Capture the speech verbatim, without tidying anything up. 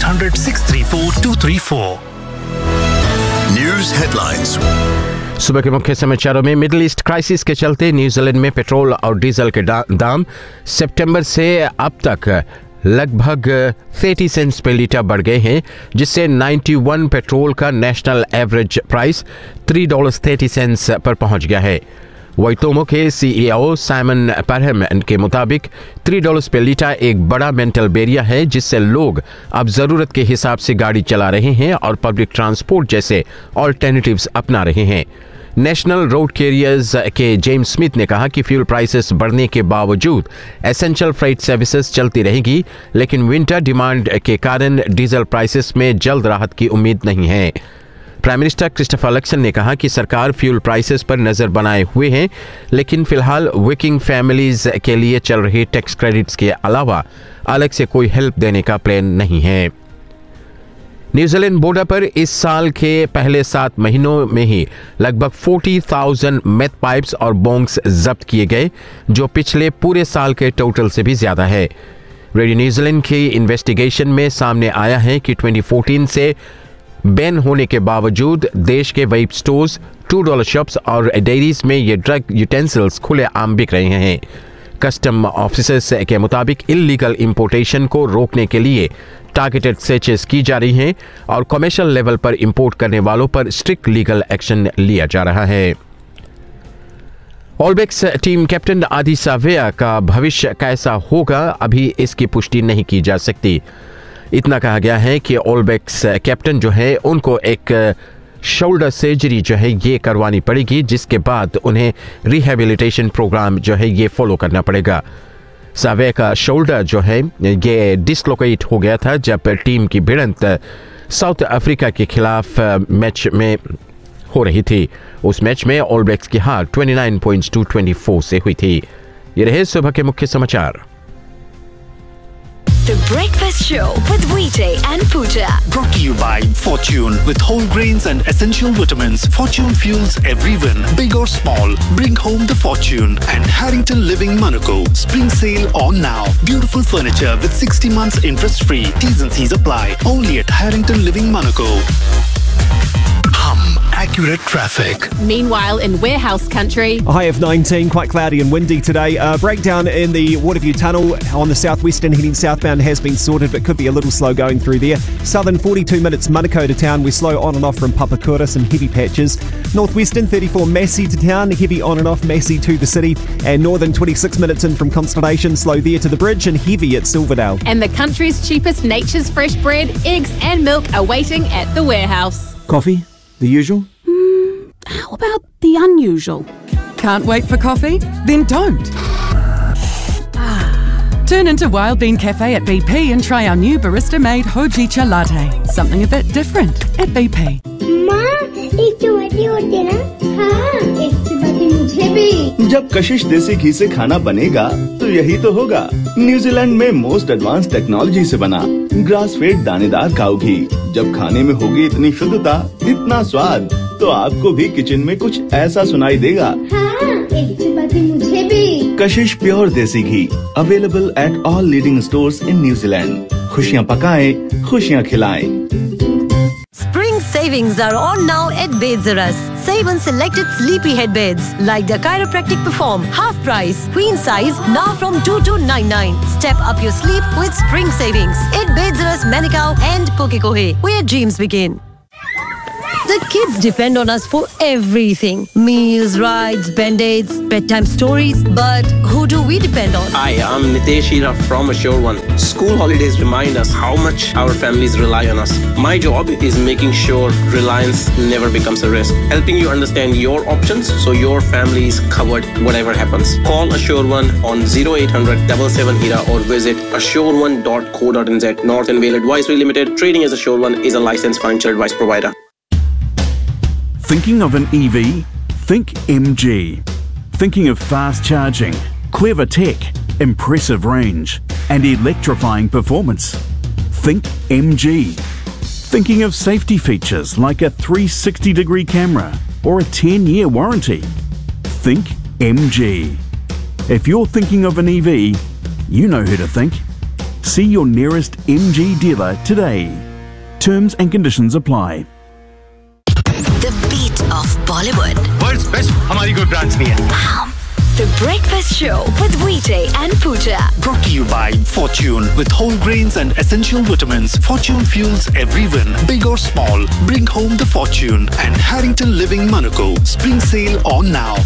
hundred six three four two three four. News headlines. सुबह के मुख्य समाचारों में मिडिल ईस्ट क्राइसिस के चलते न्यूजीलैंड में पेट्रोल और डीजल के दाम सितंबर से अब तक लगभग तीस सेंट्स पर लीटर बढ़ गए हैं, जिससे इक्यानवे पेट्रोल का नेशनल एवरेज प्राइस तीन डॉलर तीस सेंट्स पर पहुंच गया है। वाइटोमो के सीईओ साइमन परहम के मुताबिक तीन डॉलर पर लीटर एक बड़ा मेंटल बैरियर है, जिससे लोग अब ज़रूरत के हिसाब से गाड़ी चला रहे हैं और पब्लिक ट्रांसपोर्ट जैसे ऑल्टरनेटिव्स अपना रहे हैं। नेशनल रोड कैरियर्स के जेम्स स्मिथ ने कहा कि फ्यूल प्राइसेस बढ़ने के बावजूद एसेंशियल फ्रेट सर्विसेज चलती रहेगी, लेकिन विंटर डिमांड के कारण डीजल प्राइसेस में जल्द राहत की उम्मीद नहीं है। प्राइम मिनिस्टर क्रिस्टोफर लक्सन ने कहा कि सरकार फ्यूल प्राइसेस पर नज़र बनाए हुए है, लेकिन फिलहाल वर्किंग फैमिलीज के लिए चल रही टैक्स क्रेडिट्स के अलावा अलग से कोई हेल्प देने का प्लान नहीं है। न्यूजीलैंड बॉर्डर पर इस साल के पहले सात महीनों में ही लगभग चालीस हज़ार मेथ पाइप्स और बोंग्स जब्त किए गए, जो पिछले पूरे साल के टोटल से भी ज्यादा है। रेडियो न्यूजीलैंड की इन्वेस्टिगेशन में सामने आया है कि दो हज़ार चौदह से बैन होने के बावजूद देश के web stores, two dollar shops और डेयरीज में ये ड्रग यूटेंसिल्स खुले आम बिक रहे हैं। कस्टम ऑफिसर्स के मुताबिक इलीगल इंपोर्टेशन को रोकने के लिए टारगेटेड सर्चेस की जा रही हैं और कमर्शियल लेवल पर इंपोर्ट करने वालों पर स्ट्रिक्ट लीगल एक्शन लिया जा रहा है। ऑल ब्लैक्स टीम कैप्टन आदि सावेया का भविष्य कैसा होगा, अभी इसकी पुष्टि नहीं की जा सकती। इतना कहा गया है कि ऑल ब्लैक्स कैप्टन जो है उनको एक शोल्डर सर्जरी जो है ये करवानी पड़ेगी, जिसके बाद उन्हें रिहेबिलिटेशन प्रोग्राम जो है ये फॉलो करना पड़ेगा। सावे का शोल्डर जो है ये डिसलोकेट हो गया था जब टीम की भिड़ंत साउथ अफ्रीका के खिलाफ मैच में हो रही थी। उस मैच में ऑल ब्लैक्स की हार उनतीस पॉइंट्स टू चौबीस से हुई थी। ये रहे सुबह के मुख्य समाचार। The Breakfast Show with Vijay and Pooja. Brought to you by Fortune. With whole grains and essential vitamins, Fortune fuels every win, big or small. Bring home the fortune. And Harrington Living Monaco. Spring sale on now. Beautiful furniture with sixty months interest free. T's and C's apply. Only at Harrington Living Monaco. Hum. Accurate traffic. Meanwhile, in warehouse country, a high of nineteen, quite cloudy and windy today. A breakdown in the Waterview Tunnel on the southwestern heading southbound has been sorted, but could be a little slow going through there. Southern forty-two minutes Manukau to town. We're slow on and off from Papakura, some heavy patches. Northwestern thirty-four Massey to town, heavy on and off Massey to the city. And northern twenty-six minutes in from Constellation, slow there to the bridge and heavy at Silverdale. and the country's cheapest Nature's Fresh bread, eggs and milk are waiting at the warehouse. Coffee? The usual? How about the unusual? Can't wait for coffee? Then don't. Turn into Wild Bean Cafe at B P and try our new barista-made Hojicha latte. Something a bit different at B P. माँ, एक चपाती और देना। हाँ, एक चपाती मुझे भी। जब कशिश देसी घी से खाना बनेगा तो यही तो होगा। न्यूजीलैंड में मोस्ट एडवांस टेक्नोलॉजी से बना ग्रास फेड दानेदार काऊ घी। जब खाने में होगी इतनी शुद्धता, इतना स्वाद, तो आपको भी किचन में कुछ ऐसा सुनाई देगा। हाँ, एक चपाती मुझे भी। कशिश प्योर देसी घी available at all leading stores in New Zealand. खुशियाँ पकाएं, खुशियाँ खिलाएं। Spring savings are on now at Bedzarus. Save on selected sleepyhead beds like the chiropractic Perform, half price, queen size now from two two nine nine. Step up your sleep with spring savings at Bedzarus, Manukau and Pukekohe, where dreams begin. The kids depend on us for everything. Meals, rides, band-aids, bedtime stories. But who do we depend on? Hi, I'm Nitesh Hira from Assure One. School holidays remind us how much our families rely on us. My job is making sure reliance never becomes a risk. Helping you understand your options so your family is covered whatever happens. Call Assure One on zero eight hundred seven seven Hira or visit assure one dot co dot n z. North and Vale Advisory Limited, trading as Assure One, is a licensed financial advice provider. Thinking of an E V? Think M G. Thinking of fast charging, clever tech, impressive range, and electrifying performance? Think M G. Thinking of safety features like a three sixty degree camera or a ten year warranty? Think M G. If you're thinking of an E V, you know who to think. See your nearest M G dealer today. Terms and conditions apply. The beat of Bollywood. World's best हमारी कोई branch नहीं है. The Breakfast Show with Vijay and Pooja. Brought to you by Fortune. With whole grains and essential vitamins, Fortune fuels every win, big or small. Bring home the fortune. And Harrington Living Monaco. Spring sale on now.